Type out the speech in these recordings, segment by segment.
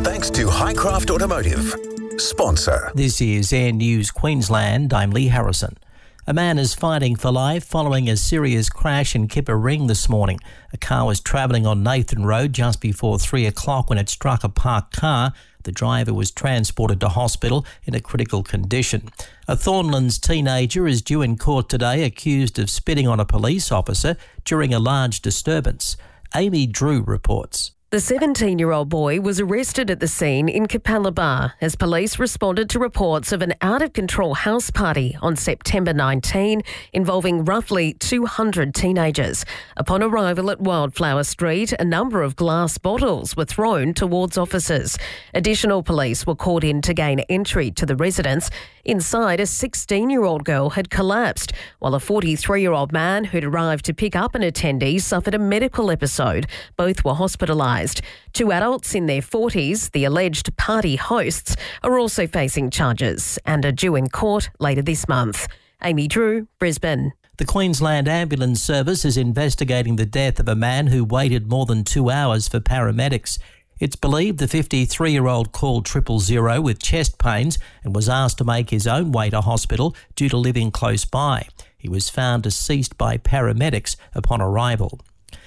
Thanks to Highcraft Automotive. Sponsor. This is Air News Queensland. I'm Lee Harrison. A man is fighting for life following a serious crash in Kippa Ring this morning. A car was travelling on Nathan Road just before 3 o'clock when it struck a parked car. The driver was transported to hospital in a critical condition. A Thornlands teenager is due in court today accused of spitting on a police officer during a large disturbance. Amy Drew reports. The 17-year-old boy was arrested at the scene in Capalaba as police responded to reports of an out-of-control house party on September 19 involving roughly 200 teenagers. Upon arrival at Wildflower Street, a number of glass bottles were thrown towards officers. Additional police were called in to gain entry to the residence. Inside, a 16-year-old girl had collapsed, while a 43-year-old man who'd arrived to pick up an attendee suffered a medical episode. Both were hospitalised. Two adults in their 40s, the alleged party hosts, are also facing charges and are due in court later this month. Amy Drew, Brisbane. The Queensland Ambulance Service is investigating the death of a man who waited more than 2 hours for paramedics. It's believed the 53-year-old called 000 with chest pains and was asked to make his own way to hospital due to living close by. He was found deceased by paramedics upon arrival.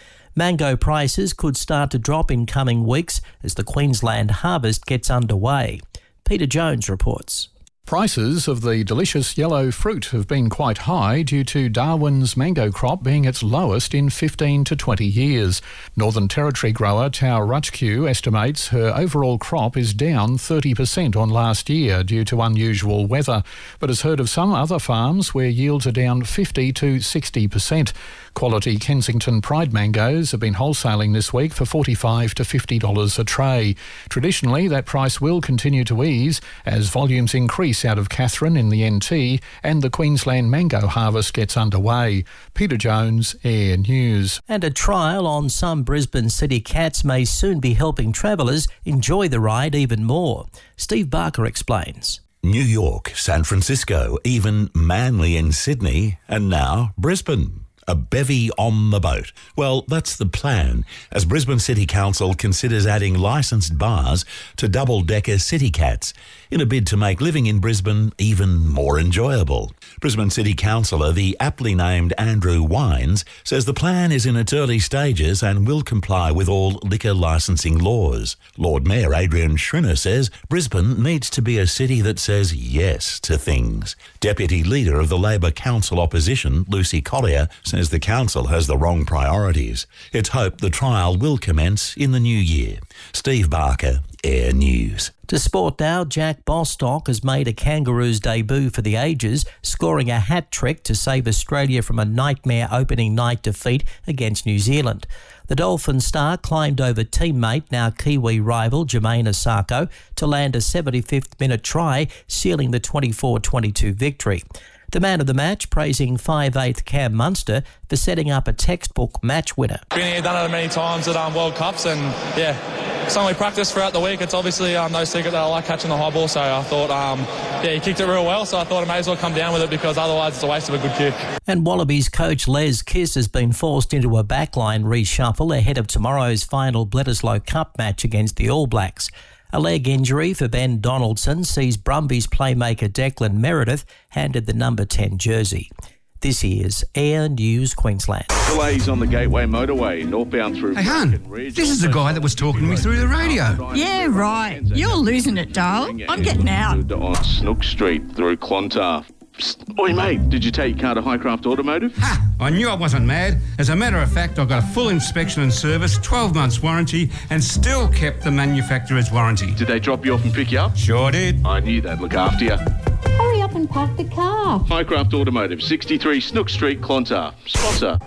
Mango prices could start to drop in coming weeks as the Queensland harvest gets underway. Peter Jones reports. Prices of the delicious yellow fruit have been quite high due to Darwin's mango crop being its lowest in 15 to 20 years. Northern Territory grower Tau Rutchq estimates her overall crop is down 30% on last year due to unusual weather, but has heard of some other farms where yields are down 50 to 60%. Quality Kensington Pride mangoes have been wholesaling this week for $45 to $50 a tray. Traditionally, that price will continue to ease as volumes increase out of Katherine in the NT and the Queensland mango harvest gets underway. Peter Jones, Air News. And a trial on some Brisbane city cats may soon be helping travellers enjoy the ride even more. Steve Barker explains. New York, San Francisco, even Manly in Sydney, and now Brisbane. A bevy on the boat. Well, that's the plan, as Brisbane City Council considers adding licensed bars to double-decker city cats in a bid to make living in Brisbane even more enjoyable. Brisbane City Councillor, the aptly named Andrew Wines, says the plan is in its early stages and will comply with all liquor licensing laws. Lord Mayor Adrian Schrinner says Brisbane needs to be a city that says yes to things. Deputy Leader of the Labor Council Opposition, Lucy Collier, says the council has the wrong priorities. It's hoped the trial will commence in the new year. Steve Barker, Air News. To sport now, Jack Bostock has made a Kangaroos debut for the ages, scoring a hat-trick to save Australia from a nightmare opening night defeat against New Zealand. The Dolphin star climbed over teammate, now Kiwi rival Jermaine Osako, to land a 75th minute try, sealing the 24-22 victory. The man of the match praising 5'8" Cam Munster for setting up a textbook match winner. Been here, done it many times at World Cups, and something we practice throughout the week. It's obviously no secret that I like catching the high ball, so I thought, he kicked it real well, so I thought I may as well come down with it because otherwise it's a waste of a good kick. And Wallabies coach Les Kiss has been forced into a backline reshuffle ahead of tomorrow's final Bledisloe Cup match against the All Blacks. A leg injury for Ben Donaldson sees Brumbies playmaker Declan Meredith handed the number 10 jersey. This is Air News Queensland. Delays on the Gateway Motorway, northbound through... Hey, hon, this is the guy that was talking to me through the radio. Yeah, right. You're losing it, darling. I'm getting out. On Snook Street through Clontarf. Psst. Oi, mate, did you take your car to Highcraft Automotive? Ha! I knew I wasn't mad. As a matter of fact, I got a full inspection and service, 12 months warranty, and still kept the manufacturer's warranty. Did they drop you off and pick you up? Sure did. I knew they'd look after you. Hurry up and park the car. Highcraft Automotive, 63 Snook Street, Clontarf. Sponsor.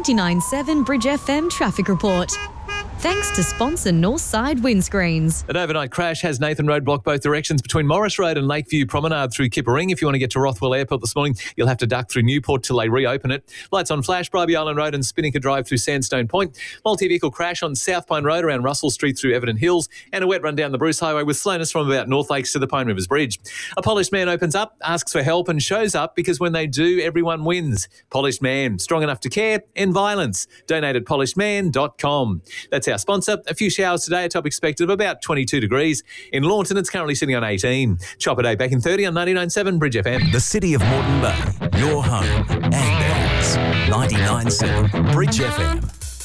99.7 Bridge FM Traffic Report. Thanks to sponsor Northside Windscreens. An overnight crash has Nathan Road blocked both directions between Morris Road and Lakeview Promenade through Kippa Ring. If you want to get to Rothwell Airport this morning, you'll have to duck through Newport till they reopen it. Lights on flash, Bribie Island Road and Spinnaker Drive through Sandstone Point. Multi-vehicle crash on South Pine Road around Russell Street through Everton Hills. And a wet run down the Bruce Highway with slowness from about North Lakes to the Pine Rivers Bridge. A polished man opens up, asks for help and shows up because when they do, everyone wins. Polished Man, strong enough to care, end violence. Donate at polishedman.com. That's our our sponsor. A few showers today, a top expected of about 22 degrees. In Launton, it's currently sitting on 18. Chopper Day back in 30 on 99.7 Bridge FM. The City of Moreton Bay, your home and ours. 99.7 Bridge FM.